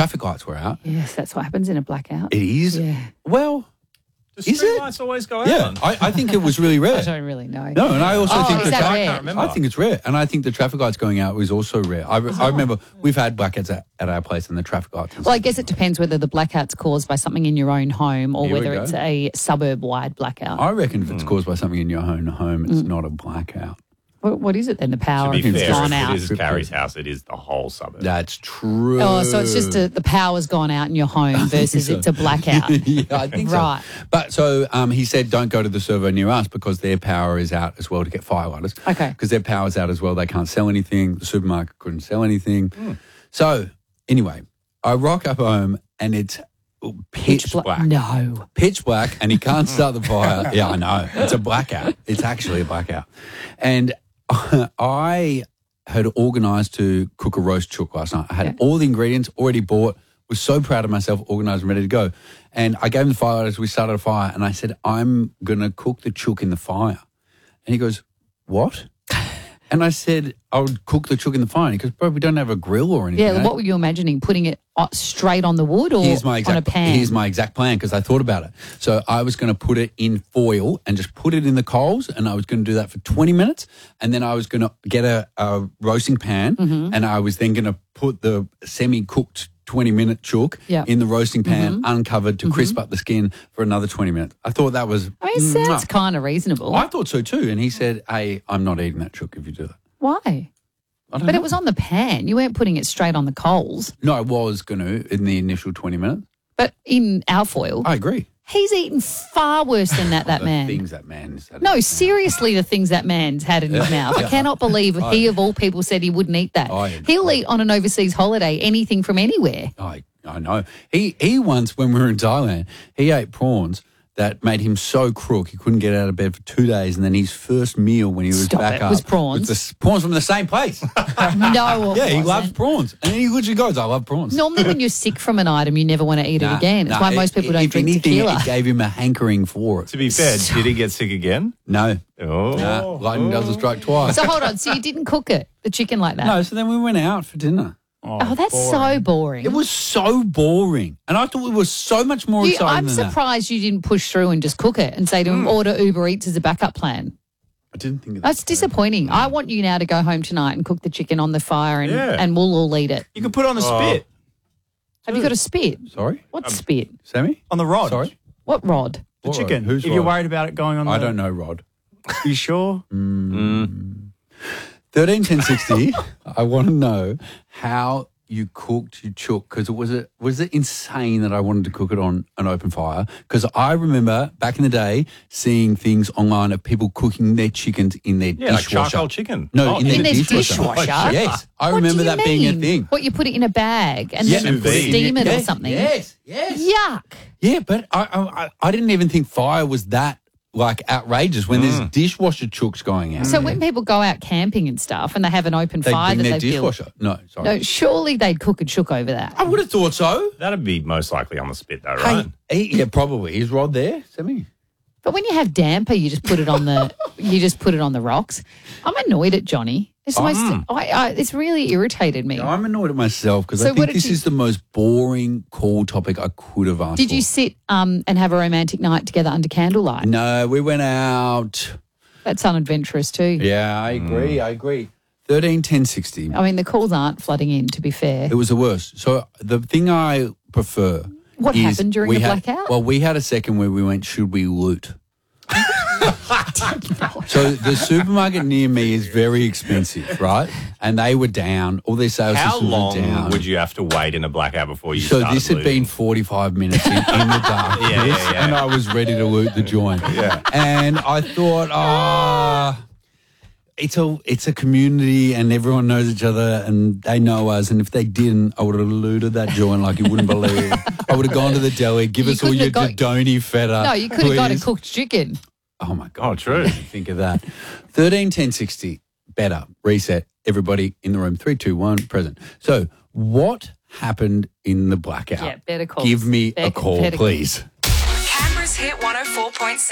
traffic lights were out. Yes, that's what happens in a blackout. It is? Yeah. Well, Do is street it? lights always go out? Yeah, I think it was really rare. I don't really know. No, and I also think is the that traffic. rare? I can't remember. I think it's rare, and I think the traffic lights going out was also rare. I remember we've had blackouts at our place, and the traffic lights. Well, I guess it depends whether the blackout's caused by something in your own home or Here we whether go. it's a suburb-wide blackout. I reckon if it's caused by something in your own home, it's not a blackout. What is it then? The To power be has fair, gone if out. it is Carrie's house, it is the whole suburb. That's true. Oh, so it's just the power's gone out in your home versus so. it's a blackout. Yeah, I think Right. so. But so he said, don't go to the servo near us because their power is out as well to get firelighters. Okay. Because their power's out as well. They can't sell anything. The supermarket couldn't sell anything. So anyway, I rock up home and it's pitch black. No. Pitch black, and he can't start the fire. Yeah, I know. It's a blackout. It's actually a blackout. And I had organised to cook a roast chook last night. I had all the ingredients already bought, was so proud of myself, organised and ready to go. And I gave him the firelighters, we started a fire, and I said, I'm going to cook the chook in the fire. And he goes, what? And I said, I would cook the chook in the fire. And he goes, bro, we don't have a grill or anything. Yeah, eh?" what were you imagining? Putting it straight on the wood or on a pan? Here's my exact plan because I thought about it. So I was going to put it in foil and just put it in the coals, and I was going to do that for 20 minutes, and then I was going to get a roasting pan, and I was then going to put the semi-cooked 20-minute chook in the roasting pan, uncovered to crisp up the skin for another 20 minutes. I thought that was... I mean, it sounds kind of reasonable. I thought so too, and he said, hey, I'm not eating that chook if you do that. Why? I don't But know. it was on the pan. You weren't putting it straight on the coals. No, I was going to in the initial 20 minutes. But in alfoil, I agree. he's eaten far worse than that The man. things that man said. No, seriously, the things that man's had in his mouth. I cannot believe he, of all people, said he wouldn't eat that. He'll eat on an overseas holiday anything from anywhere. I know. He once, when we were in Thailand, he ate prawns that made him so crook he couldn't get out of bed for 2 days, and then his first meal when he was back up was prawns. was the prawns from the same place. No, it Yeah, he wasn't. loves prawns. And then he literally goes, I love prawns. Normally when you're sick from an item, you never want to eat it again. It's why most people don't drink tequila. It gave him a hankering for it. To be fair, did he get sick again? No. Oh. Lightning doesn't strike twice. So hold on. So you didn't cook it, the chicken like that? No, so then we went out for dinner. Oh, that's so boring. It was so boring. And I thought it was so much more exciting I'm than that. surprised you didn't push through and just cook it and say to him, order Uber Eats as a backup plan. I didn't think of that. That's disappointing. I want you now to go home tonight and cook the chicken on the fire and we'll all eat it. You can put it on the spit. Have you got a spit? Sorry? What spit? Sammy? On the rod. Sorry? What rod? The What chicken. rod? Who's if you're rod? worried about it going on I the... don't know, Rod. Are you sure? 131060, I want to know how you cooked your chook, because was it insane that I wanted to cook it on an open fire? Because I remember back in the day seeing things online of people cooking their chickens in their Yeah, like dishwasher. charcoal chicken. No, in in their their dishwasher. dishwasher? Yes, I What remember do you that being a mean? thing. What, you put it in a bag and Yeah, then sous vide. steam it or Yes, something? Yes. Yuck. Yeah, but I didn't even think fire was that like outrageous when there's dishwasher chooks going out. So when people go out camping and stuff and they have an open They fire bring that their they build, dishwasher. No, sorry. no, surely they'd cook a chook over that. I would have thought so. That'd be most likely on the spit though, right? Yeah, probably. Is Rod there, Sammy? But when you have damper, you just put it on the rocks. I'm annoyed at Johnny. It's the most. It's really irritated me. I'm annoyed at myself because So I what think did this you- is the most boring call topic I could have asked Did for. you sit and have a romantic night together under candlelight? No, we went out. That's unadventurous too. Yeah, I agree. 131060. I mean, the calls aren't flooding in, to be fair. It was the worst. So the thing I prefer. What is happened during we the had- blackout? Well, we had a second where we went, should we loot? So the supermarket near me is very expensive, right? And they were down. All their sales How systems were long down. would you have to wait in a blackout before you So started this had looting? been 45 minutes in the dark, Yeah. and I was ready to loot the joint. Yeah. And I thought, it's a community, and everyone knows each other, and they know us. And if they didn't, I would have looted that joint like you wouldn't believe. I would have gone to the deli, give You us all couldn't your have got- Dodoni feta. No, you could have got a please. cooked chicken. Oh my God! Oh, true. Think of that. 131060. Better reset. Everybody in the room. 3, 2, 1. Present. So, what happened in the blackout? Yeah, better call. Give me a call, Better- please. Canberra's Hit 104.7.